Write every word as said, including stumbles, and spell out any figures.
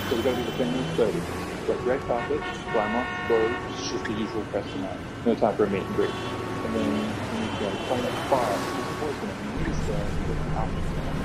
So we got to do the thing with thirty. Got red carpet, glamour, clothes, just the usual customary. No time for a meet and greet. And then you know, playing at five, because the boys going to use the, the